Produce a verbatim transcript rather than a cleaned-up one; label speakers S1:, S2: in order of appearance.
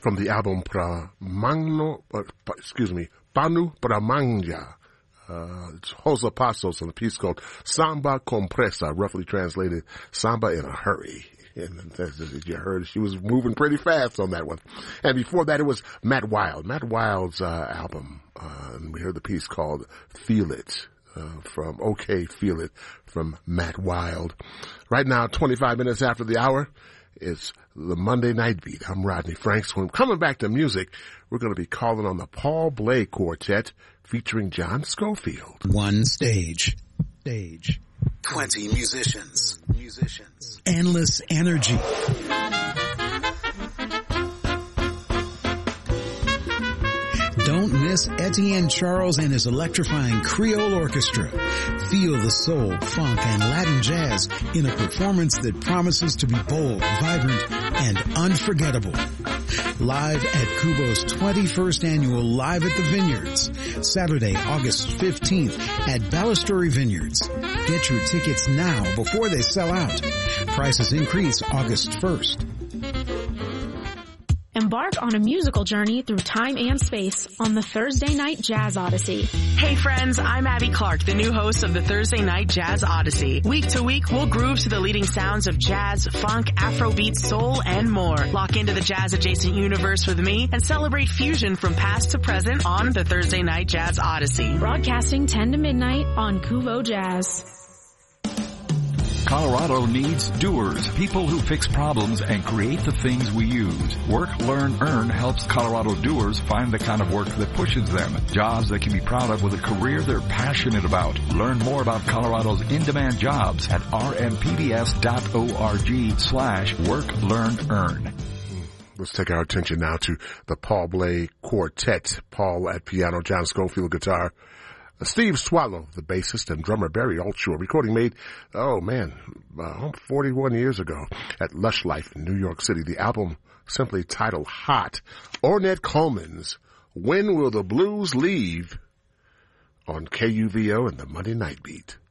S1: from the album Pramagno, uh, excuse me, Panu Pramagna. Uh, it's Jose Passos on a piece called Samba Compresa, roughly translated, Samba in a Hurry. And as you heard, she was moving pretty fast on that one. And before that, it was Matt Wild. Matt Wild's uh, album, uh, and we heard the piece called Feel It, uh, from OK Feel It, from Matt Wild. Right now, twenty-five minutes after the hour, it's the Monday Night Beat. I'm Rodney Franks. When coming back to music, we're going to be calling on the Paul Bley Quartet featuring John Scofield.
S2: One stage. Stage.
S3: twenty musicians. Musicians.
S2: Endless energy. Don't miss Etienne Charles and his electrifying Creole Orchestra. Feel the soul, funk, and Latin jazz in a performance that promises to be bold, vibrant, and unforgettable. Live at Kubo's twenty-first annual Live at the Vineyards, Saturday, August fifteenth at Balustrade Vineyards. Get your tickets now before they sell out. Prices increase August first.
S4: Embark on a musical journey through time and space on the Thursday Night Jazz Odyssey.
S5: Hey friends, I'm Abby Clark, the new host of the Thursday Night Jazz Odyssey. Week to week, we'll groove to the leading sounds of jazz, funk, Afrobeat, soul, and more. Lock into the jazz-adjacent universe with me and celebrate fusion from past to present on the Thursday Night Jazz Odyssey.
S4: Broadcasting ten to midnight on Kubo Jazz.
S6: Colorado needs doers, people who fix problems and create the things we use. Work, Learn, Earn helps Colorado doers find the kind of work that pushes them. Jobs they can be proud of with a career they're passionate about. Learn more about Colorado's in-demand jobs at rmpbs.org slash work, learn, earn.
S1: Let's take our attention now to the Paul Bley Quartet. Paul at piano, John Scofield guitar. Steve Swallow, the bassist, and drummer Barry Altshore. Recording made, oh man, uh, forty-one years ago at Lush Life in New York City. The album simply titled Hot. Ornette Coleman's When Will the Blues Leave on K U V O and the Monday Night Beat.